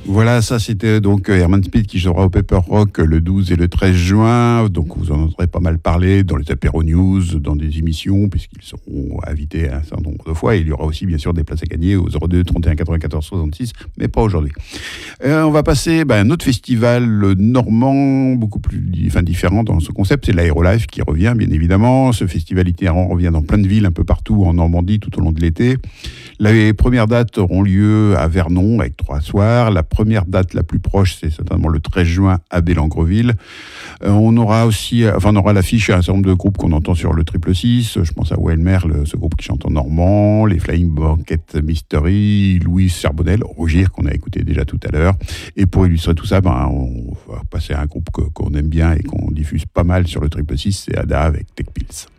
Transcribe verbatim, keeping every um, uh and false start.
Voilà, ça c'était donc Herman Smith qui jouera au Pepper Rock le douze et le treize juin. Donc vous en entendrez pas mal parler dans les apéros news, dans des émissions, puisqu'ils seront invités un certain nombre de fois. Et il y aura aussi bien sûr des places à gagner au zéro deux trente et un quatre-vingt-quatorze soixante-six, mais pas aujourd'hui. Euh, on va passer ben, un autre festival normand, beaucoup plus enfin, différent dans ce concept, c'est l'Aérolife qui revient bien évidemment. Ce festival itinérant revient dans plein de villes un peu partout en Normandie tout au long de l'été. Les premières dates auront lieu à Vernon avec trois soirs. La première date la plus proche, c'est certainement le treize juin à Bellangreville. Euh, on aura aussi, enfin on aura l'affiche à un certain nombre de groupes qu'on entend sur le triple six. Je pense à Welmer, ce groupe qui chante en normand, les Flying Banquet Mystery, Louis Charbonnel, Roger qu'on a écouté déjà tout à l'heure. Et pour illustrer tout ça, ben, on va passer à un groupe que, qu'on aime bien et qu'on diffuse pas mal sur le triple six, c'est Ada avec Tech Pills.